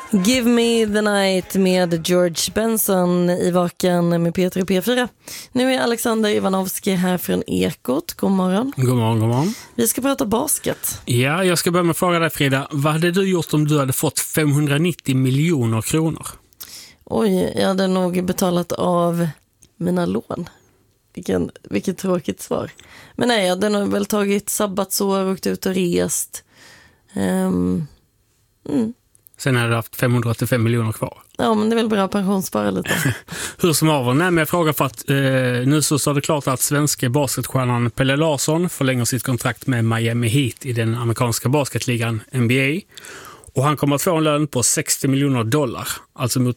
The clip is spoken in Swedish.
Give me the night med George Benson i Vaken med Peter och P4. Nu är Alexander Ivanovski här från Ekot. God morgon. God morgon, god morgon. Vi ska prata basket. Ja, jag ska börja med att fråga dig, Frida. Vad hade du gjort om du hade fått 590 miljoner kronor? Oj, jag hade nog betalat av mina lån. Vilket tråkigt svar. Men nej, jag hade nog väl tagit sabbatsår, åkt ut och rest. Sen hade du haft 585 miljoner kvar. Ja, men det är väl bra att pensionsspara lite. Hur som haver, nej, men jag frågar för att nu så står det klart att svenska basketstjärnan Pelle Larsson förlänger sitt kontrakt med Miami Heat i den amerikanska basketligan NBA. Och han kommer att få en lön på $60 miljoner, alltså mot